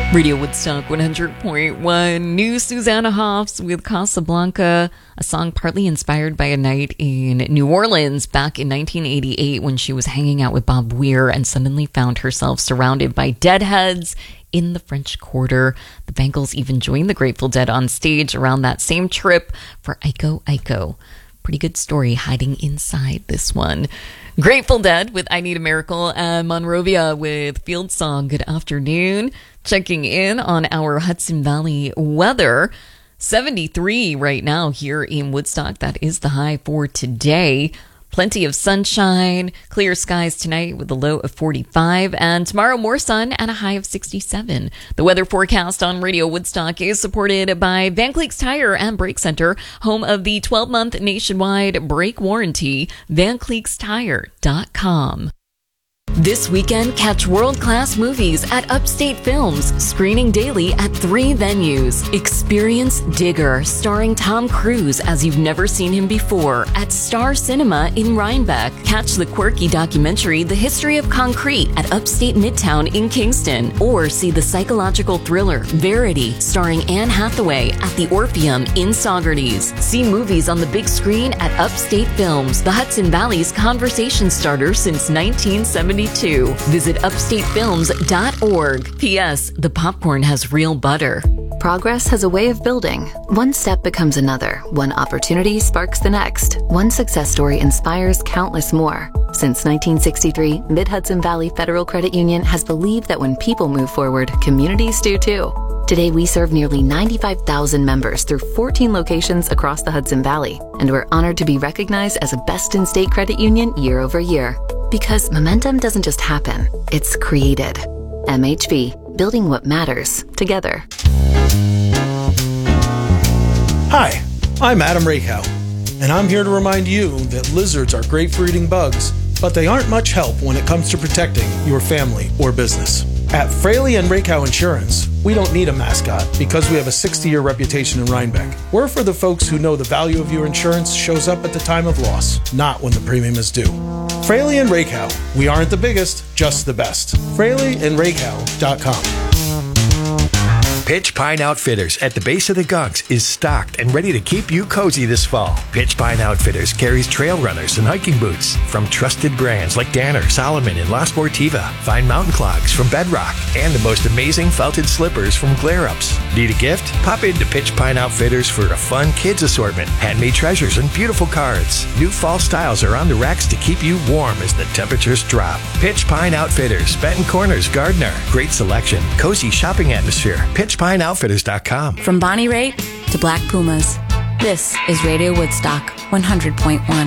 Radio Woodstock 100.1. New Susanna Hoffs with Casablanca, a song partly inspired by a night in New Orleans back in 1988 when she was hanging out with Bob Weir and suddenly found herself surrounded by deadheads in the French Quarter. The Bangles even joined the Grateful Dead on stage around that same trip for Iko Iko. Pretty good story hiding inside this one. Grateful Dead with I Need a Miracle and Monrovia with Field Song. Good afternoon. Checking in on our Hudson Valley weather. 73 right now here in Woodstock. That is the high for today. Plenty of sunshine, clear skies tonight with a low of 45, and tomorrow more sun and a high of 67. The weather forecast on Radio Woodstock is supported by Van Cleek's Tire and Brake Center, home of the 12-month nationwide brake warranty, VanCleeksTire.com. This weekend, catch world-class movies at Upstate Films, screening daily at 3 venues. Experience Digger, starring Tom Cruise as you've never seen him before, at Star Cinema in Rhinebeck. Catch the quirky documentary The History of Concrete at Upstate Midtown in Kingston. Or see the psychological thriller Verity, starring Anne Hathaway at the Orpheum in Saugerties. See movies on the big screen at Upstate Films, the Hudson Valley's conversation starter since 1972. Visit upstatefilms.org. P.S. The popcorn has real butter. Progress has a way of building. One step becomes another. One opportunity sparks the next. One success story inspires countless more. Since 1963, Mid-Hudson Valley Federal Credit Union has believed that when people move forward, communities do too. Today, we serve nearly 95,000 members through 14 locations across the Hudson Valley, and we're honored to be recognized as a best-in-state credit union year over year. Because momentum doesn't just happen, it's created. MHV, building what matters together. Hi, I'm Adam Rakow, and I'm here to remind you that lizards are great for eating bugs, but they aren't much help when it comes to protecting your family or business. At Fraley and Rakow Insurance, we don't need a mascot because we have a 60-year reputation in Rhinebeck. We're for the folks who know the value of your insurance shows up at the time of loss, not when the premium is due. Fraley and Rakow, we aren't the biggest, just the best. FraleyandRakow.com. Pitch Pine Outfitters at the base of the Gunks is stocked and ready to keep you cozy this fall. Pitch Pine Outfitters carries trail runners and hiking boots from trusted brands like Danner, Solomon, and La Sportiva. Find mountain clogs from Bedrock and the most amazing felted slippers from Glare Ups. Need a gift? Pop into Pitch Pine Outfitters for a fun kids assortment, handmade treasures, and beautiful cards. New fall styles are on the racks to keep you warm as the temperatures drop. Pitch Pine Outfitters, Benton Corners, Gardner. Great selection, cozy shopping atmosphere. PitchPineOutfitters.com. From Bonnie Raitt to Black Pumas, this is Radio Woodstock 100.1.